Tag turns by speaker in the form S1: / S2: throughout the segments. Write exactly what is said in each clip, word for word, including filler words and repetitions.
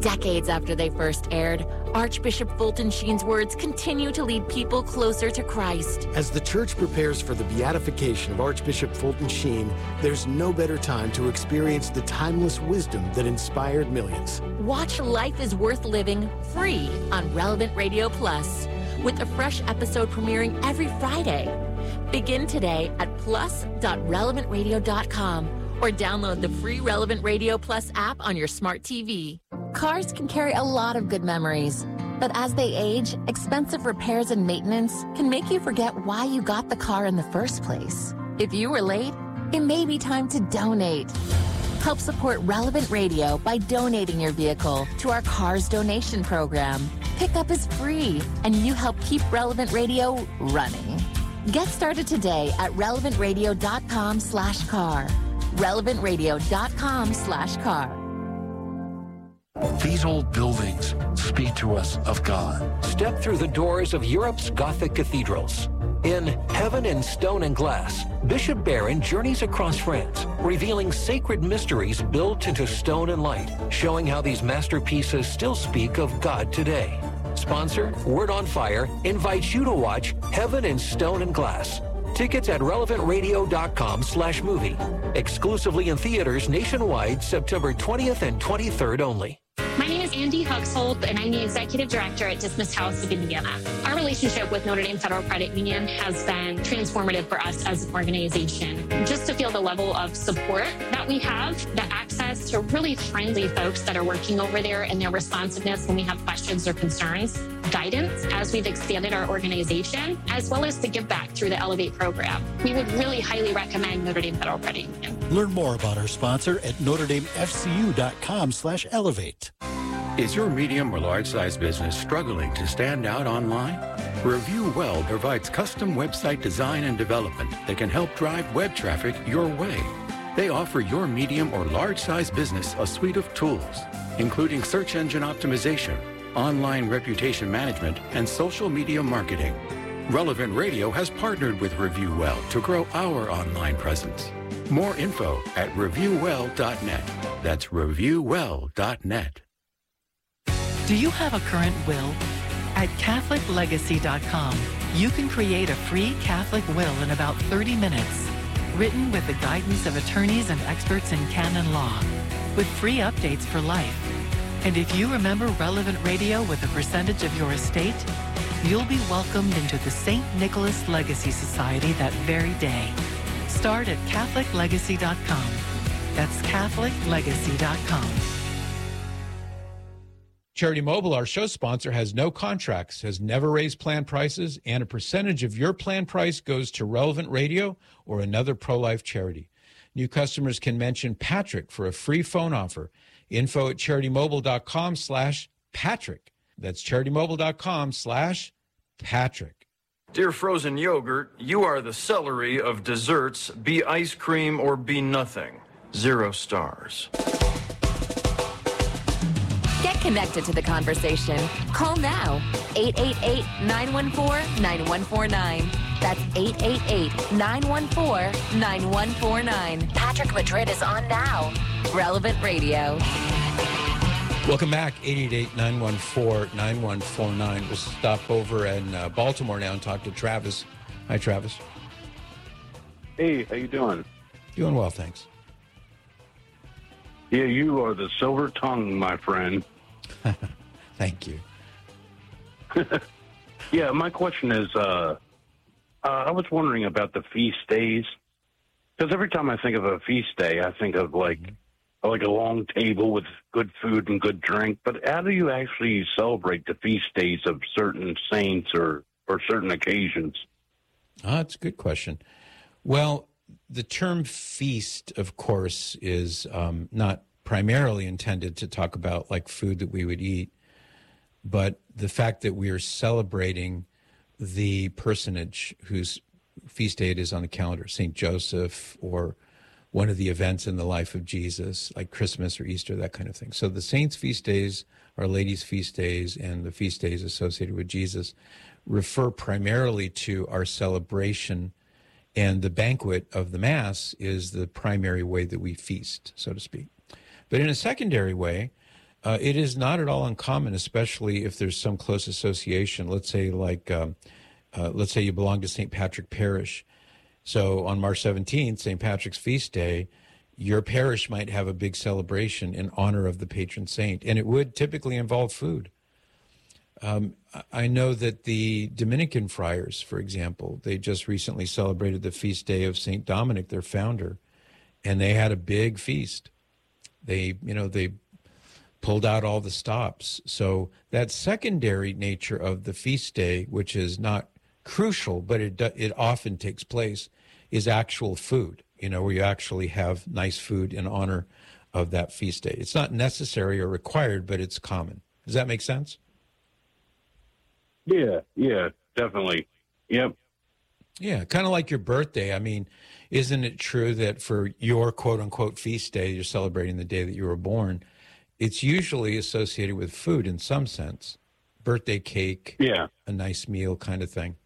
S1: Decades after they first aired, Archbishop Fulton Sheen's words continue to lead people closer to Christ.
S2: As the church prepares for the beatification of Archbishop Fulton Sheen, there's no better time to experience the timeless wisdom that inspired millions.
S1: Watch Life is Worth Living free on Relevant Radio Plus, with a fresh episode premiering every Friday. Begin today at plus dot relevant radio dot com or download the free Relevant Radio Plus app on your smart T V. Cars can carry a lot of good memories, but as they age, expensive repairs and maintenance can make you forget why you got the car in the first place. If you were late, it may be time to donate. Help support Relevant Radio by donating your vehicle to our Cars Donation Program. Pickup is free, and you help keep Relevant Radio running. Get started today at relevant radio dot com slash car. relevant radio dot com slash car.
S3: These old buildings speak to us of God.
S4: Step through the doors of Europe's Gothic cathedrals. In Heaven in Stone and Glass, Bishop Barron journeys across France, revealing sacred mysteries built into stone and light, showing how these masterpieces still speak of God today. Sponsor, Word on Fire, invites you to watch Heaven in Stone and Glass. Tickets at relevant radio dot com slash movie. Exclusively in theaters nationwide, September twentieth and twenty-third only.
S5: My name is Andy Huxhold, and I'm the Executive Director at Dismas House of Indiana. Our relationship with Notre Dame Federal Credit Union has been transformative for us as an organization. Just to feel the level of support that we have, the access to really friendly folks that are working over there, and their responsiveness when we have questions or concerns, guidance as we've expanded our organization, as well as the give back through the Elevate program. We would really highly recommend Notre Dame Federal Credit Union.
S6: Learn more about our sponsor at notre dame f c u dot com slash elevate.
S7: Is your medium or large size business struggling to stand out online? Review Well provides custom website design and development that can help drive web traffic your way. They offer your medium or large size business a suite of tools, including search engine optimization, online reputation management, and social media marketing. Relevant Radio has partnered with Review Well to grow our online presence. More info at review well dot net. That's review well dot net.
S8: Do you have a current will? At catholic legacy dot com, you can create a free Catholic will in about thirty minutes, written with the guidance of attorneys and experts in canon law, with free updates for life. And if you remember Relevant Radio with a percentage of your estate, you'll be welcomed into the Saint Nicholas Legacy Society that very day. Start at catholic legacy dot com. That's catholic legacy dot com.
S9: Charity Mobile, our show sponsor, has no contracts, has never raised plan prices, and a percentage of your plan price goes to Relevant Radio or another pro-life charity. New customers can mention Patrick for a free phone offer. Info at charity mobile dot com slash Patrick. That's charity mobile dot com slash Patrick.
S10: Dear frozen yogurt, you are the celery of desserts. Be ice cream or be nothing. Zero stars.
S1: Get connected to the conversation. Call now, eight eight eight, nine one four, nine one four nine. That's eight eight eight, nine one four, nine one four nine. Patrick Madrid is on now. Relevant Radio.
S9: Welcome back, eight eight eight, nine one four, nine one four nine. We'll stop over in uh, Baltimore now and talk to Travis. Hi, Travis.
S11: Hey, how you doing?
S9: Doing well, thanks.
S11: Yeah, you are the silver tongue, my friend.
S9: Thank you.
S11: Yeah, my question is, uh, uh, I was wondering about the feast days. Because every time I think of a feast day, I think of like mm-hmm. like a long table with good food and good drink. But how do you actually celebrate the feast days of certain saints or, or certain occasions?
S9: Ah, that's a good question. Well, the term feast, of course, is um, not primarily intended to talk about like food that we would eat, but the fact that we are celebrating the personage whose feast date is on the calendar, Saint Joseph, or one of the events in the life of Jesus, like Christmas or Easter, that kind of thing. So the saints' feast days, Our Lady's feast days, and the feast days associated with Jesus refer primarily to our celebration, and the banquet of the Mass is the primary way that we feast, so to speak. But in a secondary way, Uh, it is not at all uncommon, especially if there's some close association. Let's say like, um, uh, let's say you belong to Saint Patrick Parish. So on March seventeenth, Saint Patrick's feast day, your parish might have a big celebration in honor of the patron saint, and it would typically involve food. Um, I know that the Dominican friars, for example, they just recently celebrated the feast day of Saint Dominic, their founder, and they had a big feast. They, you know, they pulled out all the stops. So that secondary nature of the feast day, which is not crucial, but it it often takes place, is actual food, you know, where you actually have nice food in honor of that feast day. It's not necessary or required, but it's common. Does that make sense?
S11: Yeah, yeah, definitely. Yep.
S9: Yeah, kind of like your birthday. I mean, isn't it true that for your quote-unquote feast day, you're celebrating the day that you were born, it's usually associated with food in some sense, birthday cake,
S11: yeah,
S9: a nice meal kind of thing.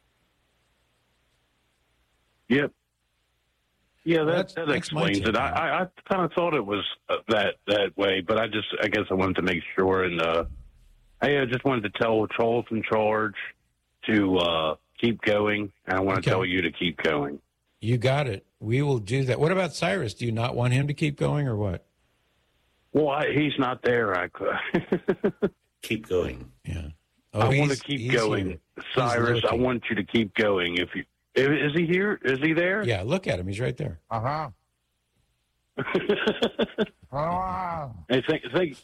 S11: Yep. Yeah, that,
S9: That's,
S11: that explains it. I, I, I kind of thought it was uh, that that way, but I just, I guess I wanted to make sure. And uh, I uh, just wanted to tell Charles in charge to uh, keep going, and I want
S9: Okay.
S11: to tell you to keep going.
S9: You got it. We will do that. What about Cyrus? Do you not want him to keep going or what?
S11: Well, I, he's not there. I could
S12: keep going.
S9: Yeah.
S11: I
S9: Oh,
S11: want to
S9: he's-
S11: keep
S9: he's
S11: going,
S9: here. He's
S11: Cyrus. I
S9: looking.
S11: want you to keep going. If you is he here? Is he there?
S9: Yeah, look at him. He's right there.
S13: Uh huh.
S11: Hey, thank, thank,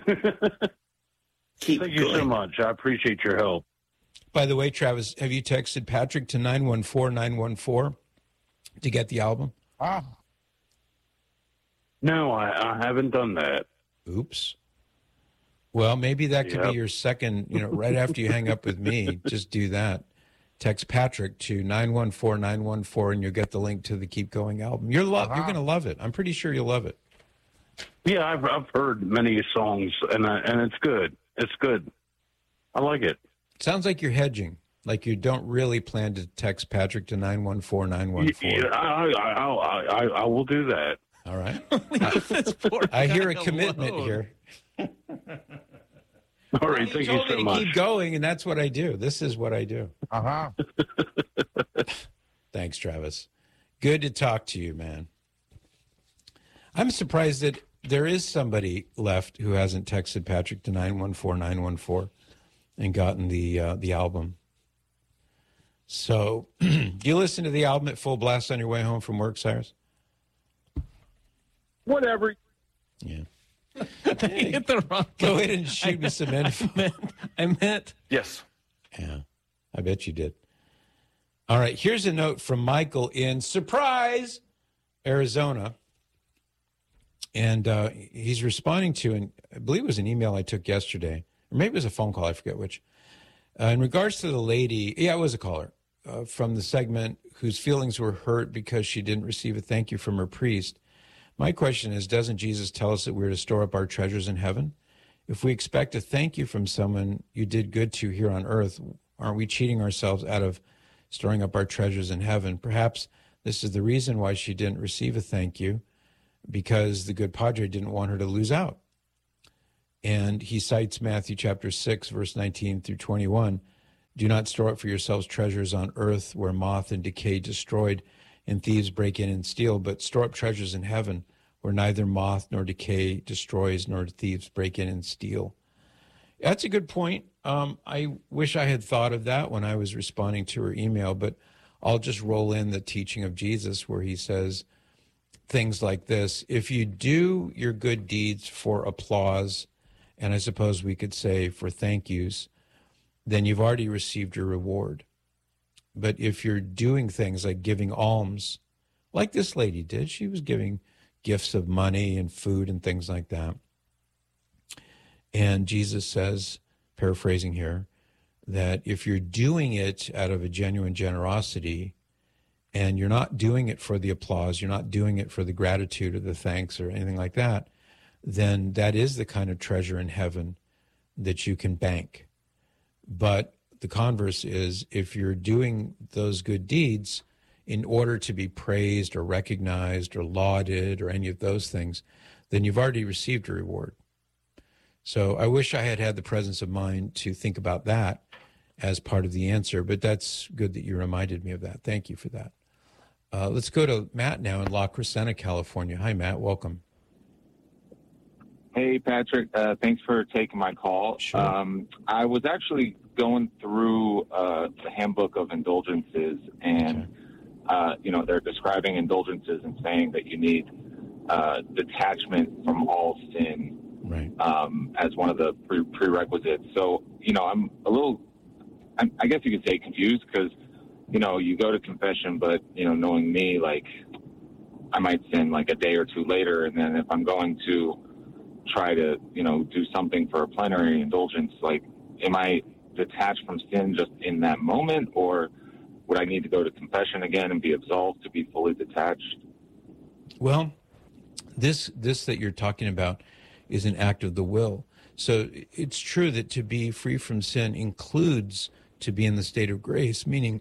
S12: Keep
S11: thank you so
S12: going.
S11: much. I appreciate your help.
S9: By the way, Travis, have you texted Patrick to nine one four nine one four to get the album?
S13: Ah.
S11: No, I, I haven't done that.
S9: Oops. Well, maybe that could
S11: Yep.
S9: be your second, you know, right after you hang up with me, just do that. Text Patrick to nine one four nine one four and you'll get the link to the Keep Going album. You're lo-
S11: Uh-huh.
S9: you're going to love it. I'm pretty sure you'll love it.
S11: Yeah, I've I've heard many songs, and I, and it's good. It's good. I like it.
S9: Sounds like you're hedging, like you don't really plan to text Patrick to nine one four nine one four.
S11: Yeah, I, I, I, I, I will do that.
S9: All right. I hear a commitment here.
S11: All right,
S9: You
S11: thank you
S9: told
S11: so
S9: me to
S11: much.
S9: keep going, and that's what I do. This is what I do.
S13: Uh huh.
S9: Thanks, Travis. Good to talk to you, man. I'm surprised that there is somebody left who hasn't texted Patrick to nine one four nine one four and gotten the uh, the album. So, do you listen to the album at full blast on your way home from work, Cyrus?
S11: Whatever.
S9: Yeah.
S14: You hit the wrong
S9: Go
S14: button.
S9: ahead and shoot me some info.
S14: I meant, I meant.
S10: Yes.
S9: Yeah, I bet you did. All right, here's a note from Michael in Surprise, Arizona. And uh, he's responding to, and I believe it was an email I took yesterday, or maybe it was a phone call, I forget which. Uh, in regards to the lady, yeah, it was a caller uh, from the segment whose feelings were hurt because she didn't receive a thank you from her priest. My question is, doesn't Jesus tell us that we're to store up our treasures in heaven? If we expect a thank you from someone you did good to here on earth, aren't we cheating ourselves out of storing up our treasures in heaven? Perhaps this is the reason why she didn't receive a thank you, because the good padre didn't want her to lose out. And he cites Matthew chapter six, verse nineteen through twenty-one. Do not store up for yourselves treasures on earth where moth and decay destroyed and thieves break in and steal, but store up treasures in heaven where neither moth nor decay destroys nor thieves break in and steal. That's a good point. Um, I wish I had thought of that when I was responding to her email, but I'll just roll in the teaching of Jesus where he says things like this. If you do your good deeds for applause, and I suppose we could say for thank yous, then you've already received your reward. But if you're doing things like giving alms, like this lady did, she was giving gifts of money and food and things like that. And Jesus says, paraphrasing here, that if you're doing it out of a genuine generosity and you're not doing it for the applause, you're not doing it for the gratitude or the thanks or anything like that, then that is the kind of treasure in heaven that you can bank. But the converse is, if you're doing those good deeds in order to be praised or recognized or lauded or any of those things, then you've already received a reward. So I wish I had had the presence of mind to think about that as part of the answer, but that's good that you reminded me of that. Thank you for that. Uh, let's go to Matt now in La Crescenta, California. Hi, Matt. Welcome.
S12: Hey, Patrick. Uh, thanks for taking my call.
S9: Sure.
S12: Um, I was actually going through uh, the Handbook of Indulgences, and, okay. uh, you know, they're describing indulgences and saying that you need uh, detachment from all sin
S9: right.
S12: um, as one of the pre- prerequisites. So, you know, I'm a little, I'm, I guess you could say confused because, you know, you go to confession, but, you know, knowing me, like, I might sin like a day or two later, and then if I'm going to try to, you know, do something for a plenary indulgence, like, am I detached from sin just in that moment, or would I need to go to confession again and be absolved to be fully detached?
S9: Well, this this that you're talking about is an act of the will. So it's true that to be free from sin includes to be in the state of grace, meaning,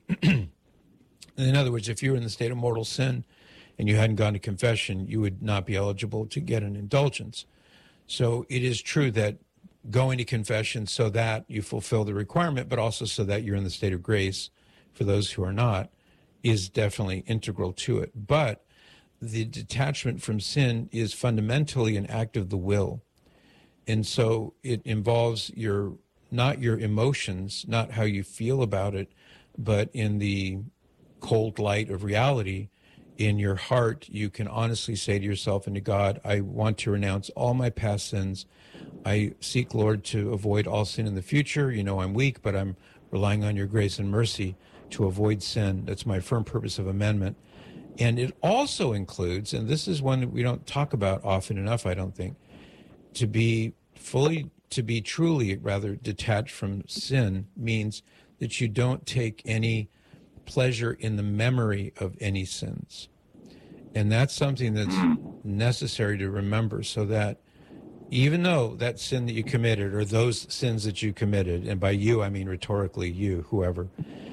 S9: in other words, if you were in the state of mortal sin and you hadn't gone to confession, you would not be eligible to get an indulgence. So it is true that going to confession so that you fulfill the requirement, but also so that you're in the state of grace for those who are not, is definitely integral to it. But the detachment from sin is fundamentally an act of the will. And so it involves your, not your emotions, not how you feel about it, but in the cold light of reality, in your heart, you can honestly say to yourself and to God, I want to renounce all my past sins. I seek, Lord, to avoid all sin in the future. You know, I'm weak, but I'm relying on your grace and mercy to avoid sin. That's my firm purpose of amendment. And it also includes, and this is one that we don't talk about often enough, I don't think, to be fully, to be truly, rather, detached from sin means that you don't take any pleasure in the memory of any sins. And that's something that's necessary to remember, so that even though that sin that you committed, or those sins that you committed, and by you I mean rhetorically you, whoever,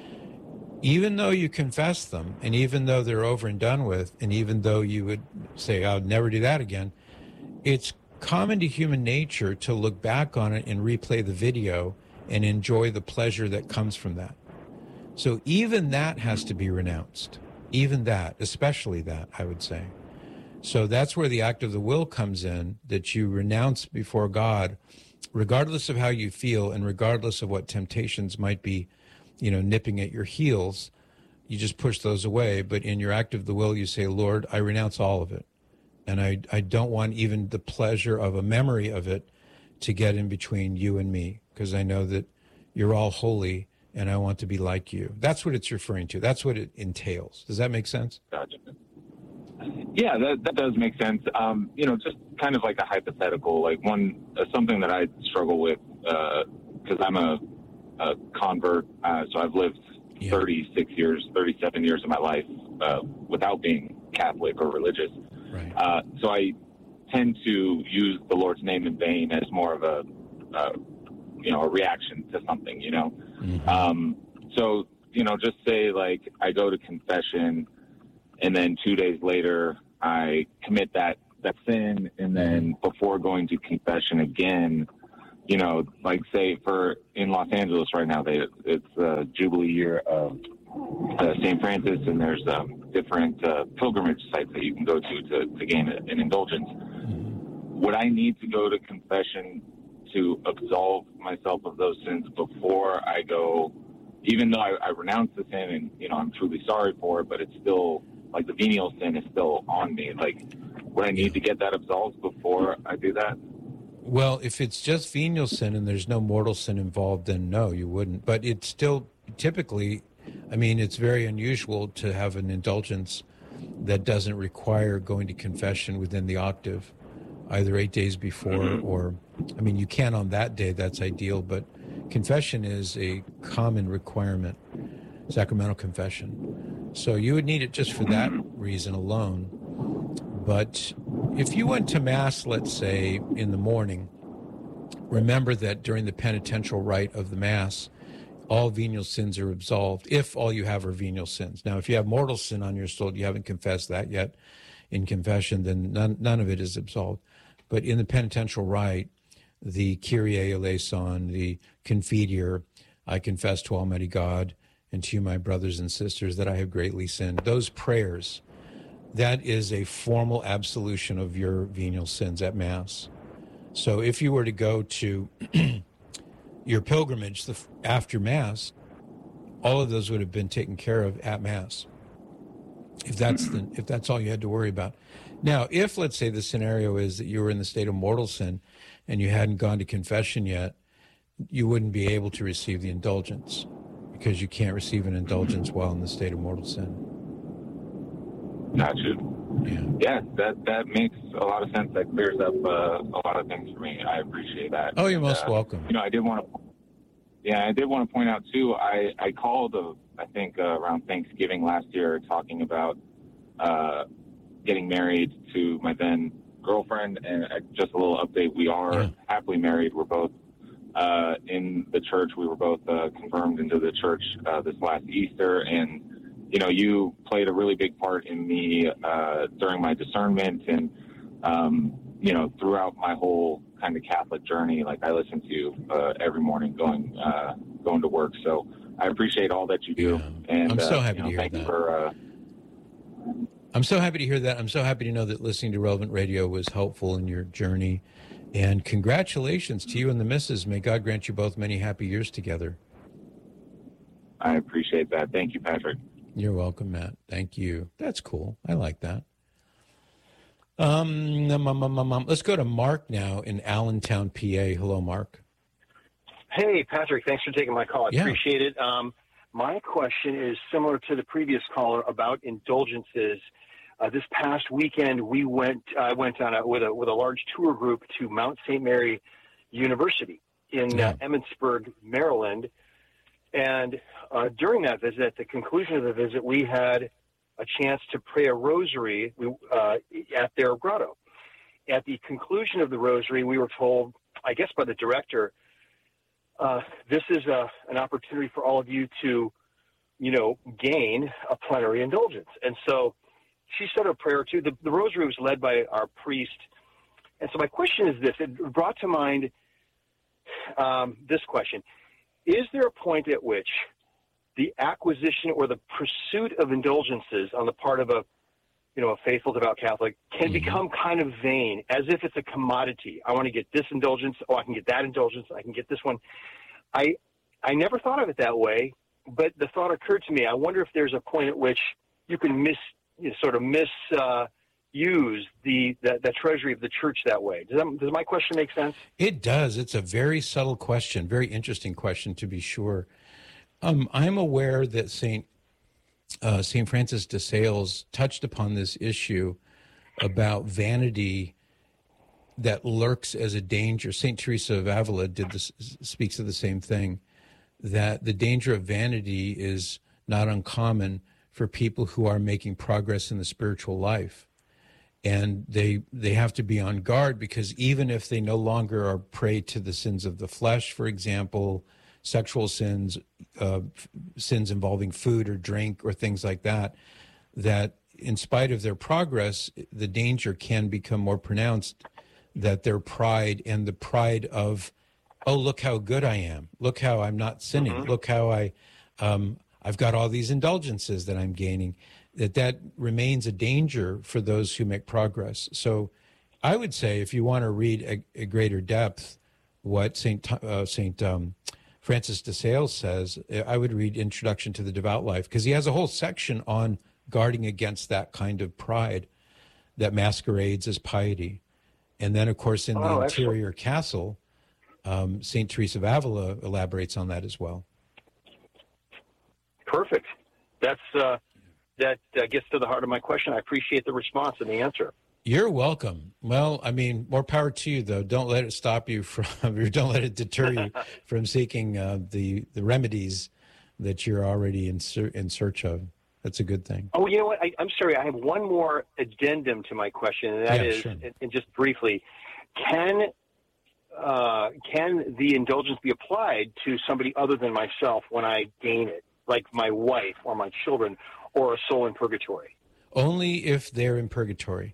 S9: even though you confess them, and even though they're over and done with, and even though you would say, I'll never do that again, it's common to human nature to look back on it and replay the video and enjoy the pleasure that comes from that. So even that has to be renounced. Even that, especially that, I would say. So that's where the act of the will comes in, that you renounce before God, regardless of how you feel and regardless of what temptations might be, you know, nipping at your heels. You just push those away. But in your act of the will, you say, Lord, I renounce all of it. And I, I don't want even the pleasure of a memory of it to get in between you and me, because I know that you're all holy and I want to be like you. That's what it's referring to. That's what it entails. Does that make sense?
S12: Gotcha. Yeah, that, that does make sense. Um, you know, just kind of like a hypothetical, like one, uh, something that I struggle with, because uh, I'm a, a convert, uh, so I've lived yeah. thirty-six years, thirty-seven years of my life uh, without being Catholic or religious.
S9: Right.
S12: Uh, so I tend to use the Lord's name in vain as more of a, uh, you know, a reaction to something, you know. Mm-hmm. Um, so, you know, just say like I go to confession and then two days later I commit that, that sin. And then before going to confession again, you know, like say for in Los Angeles right now, they, it's a Jubilee year of uh, Saint Francis, and there's um, different uh, pilgrimage sites that you can go to to, to gain an indulgence. Mm-hmm. Would I need to go to confession to absolve myself of those sins before I go, even though I, I renounce the sin and, you know, I'm truly sorry for it, but it's still, like, the venial sin is still on me. Like, would I need to get that absolved before I do that?
S9: Well, if it's just venial sin and there's no mortal sin involved, then no, you wouldn't. But it's still typically, I mean, it's very unusual to have an indulgence that doesn't require going to confession within the octave, either eight days before mm-hmm. or, I mean, you can on that day, that's ideal, but confession is a common requirement, sacramental confession. So you would need it just for that reason alone. But if you went to Mass, let's say, in the morning, remember that during the penitential rite of the Mass, all venial sins are absolved, if all you have are venial sins. Now, if you have mortal sin on your soul, you haven't confessed that yet in confession, then none, none of it is absolved. But in the penitential rite, the Kyrie eleison, the Confiteor, I confess to Almighty God and to you, my brothers and sisters, that I have greatly sinned. Those prayers, that is a formal absolution of your venial sins at Mass. So if you were to go to your pilgrimage the, after Mass, all of those would have been taken care of at Mass, if that's the, if that's all you had to worry about. Now, if, let's say, the scenario is that you were in the state of mortal sin and you hadn't gone to confession yet, you wouldn't be able to receive the indulgence, because you can't receive an indulgence while in the state of mortal sin.
S12: Gotcha.
S9: Yeah.
S12: Yeah, that, that makes a lot of sense. That clears up uh, a lot of things for me. I appreciate that.
S9: Oh, you're
S12: And,
S9: most
S12: uh,
S9: welcome.
S12: You know, I did want to, yeah, I did want to point out, too, I, I called, uh, I think, uh, around Thanksgiving last year talking about uh, getting married to my then girlfriend. And uh, just a little update, we are
S9: Yeah.
S12: happily married. We're both uh, in the church. We were both uh, confirmed into the church uh, this last Easter. And, you know, you played a really big part in me uh, during my discernment and, um, you know, throughout my whole kind of Catholic journey. Like, I listen to you uh, every morning going uh, going to work. So I appreciate all that you do.
S9: Yeah.
S12: And
S9: I'm so
S12: uh,
S9: happy
S12: you know,
S9: to hear
S12: thank
S9: that.
S12: you for, uh,
S9: I'm so happy to hear that. I'm so happy to know that listening to Relevant Radio was helpful in your journey. And congratulations to you and the missus. May God grant you both many happy years together.
S12: I appreciate that. Thank you, Patrick.
S9: You're welcome, Matt. Thank you. That's cool. I like that. Um, um, um, um, um, let's go to Mark now in Allentown, P A. Hello, Mark.
S15: Hey, Patrick, thanks for taking my call. I
S9: Yeah.
S15: appreciate it. Um, my question is similar to the previous caller about indulgences. Uh, this past weekend, we went I went on a, with a with a large tour group to Mount Saint Mary University in uh, Emmitsburg, Maryland. And uh, during that visit, at the conclusion of the visit, we had a chance to pray a rosary uh, at their grotto. At the conclusion of the rosary, we were told, I guess by the director, uh, this is a, an opportunity for all of you to, you know, gain a plenary indulgence. And so she said a prayer or two. The, the rosary was led by our priest. And so my question is this. It brought to mind um, this question. Is there a point at which the acquisition or the pursuit of indulgences on the part of a, you know, a faithful, devout Catholic can mm-hmm. become kind of vain, as if it's a commodity? I want to get this indulgence. Oh, I can get that indulgence. I can get this one. I I never thought of it that way, but the thought occurred to me. I wonder if there's a point at which you can miss, you know, sort of miss uh, use the, the the treasury of the church that way. Does that, does my question make sense?
S9: It does. It's a very subtle question, very interesting question, to be sure. Um, I'm aware that Saint uh, Saint Francis de Sales touched upon this issue about vanity that lurks as a danger. Saint Teresa of Avila did this, speaks of the same thing, that the danger of vanity is not uncommon for people who are making progress in the spiritual life. And they they have to be on guard, because even if they no longer are prey to the sins of the flesh, for example, sexual sins, uh, sins involving food or drink or things like that, that in spite of their progress, the danger can become more pronounced, that their pride and the pride of, oh, look how good I am. Look how I'm not sinning. Mm-hmm. Look how I, um, I've got all these indulgences that I'm gaining, that that remains a danger for those who make progress. So I would say, if you want to read a, a greater depth what Saint uh, Saint um, Francis de Sales says, I would read Introduction to the Devout Life, because he has a whole section on guarding against that kind of pride that masquerades as piety. And then, of course, in the
S15: oh,
S9: Interior
S15: excellent.
S9: Castle, um, Saint Teresa of Avila elaborates on that as well.
S15: Perfect. That's uh, that uh, gets to the heart of my question. I appreciate the response and the answer.
S9: You're welcome. Well, I mean, more power to you, though. Don't let it stop you from, or don't let it deter you from seeking uh, the the remedies that you're already in ser- in search of. That's a good thing.
S15: Oh, you know what? I, I'm sorry. I have one more addendum to my question, and that
S9: Yeah,
S15: is,
S9: sure.
S15: and, and just briefly, can uh, can the indulgence be applied to somebody other than myself when I gain it, like my wife or my children or a soul in purgatory?
S9: Only if they're in purgatory.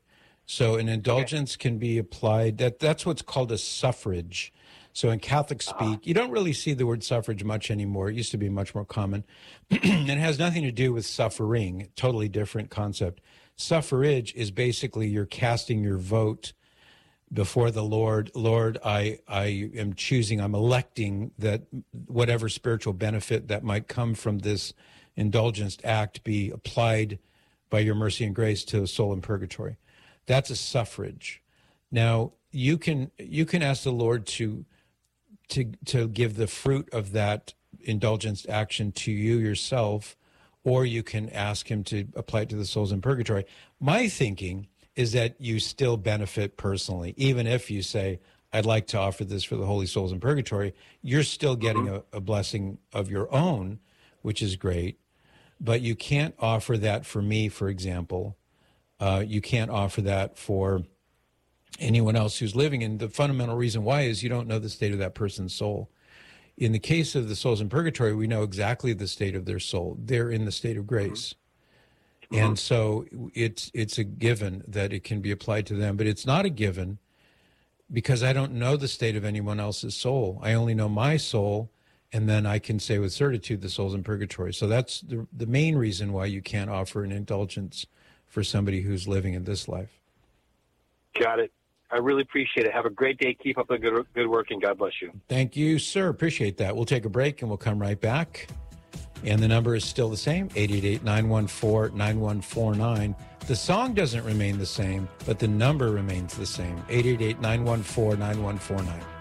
S9: So an indulgence okay. can be applied. That That's what's called a suffrage. So in Catholic speak, uh-huh. you don't really see the word suffrage much anymore. It used to be much more common. It has nothing to do with suffering, totally different concept. Suffrage is basically you're casting your vote before the Lord. Lord, I, I am choosing, I'm electing that whatever spiritual benefit that might come from this indulgence act be applied by your mercy and grace to a soul in purgatory. That's a suffrage. Now, you can you can ask the Lord to to to give the fruit of that indulgence action to you yourself, or you can ask him to apply it to the souls in purgatory. My thinking is that you still benefit personally, even if you say, I'd like to offer this for the holy souls in purgatory, you're still getting a, a blessing of your own, which is great, but you can't offer that for me, for example. Uh, you can't offer that for anyone else who's living. And the fundamental reason why is you don't know the state of that person's soul. In the case of the souls in purgatory, we know exactly the state of their soul. They're in the state of grace. Mm-hmm. And so it's it's a given that it can be applied to them, but it's not a given because I don't know the state of anyone else's soul. I only know my soul, and then I can say with certitude the soul's in purgatory. So that's the, the main reason why you can't offer an indulgence for somebody who's living in this life.
S15: Got it. I really appreciate it. Have a great day. Keep up the good, good work, and God bless you.
S9: Thank you, sir. Appreciate that. We'll take a break, and we'll come right back. And the number is still the same, eight eight eight, nine one four, nine one four nine. The song doesn't remain the same, but the number remains the same, eight eight eight, nine one four, nine one four nine.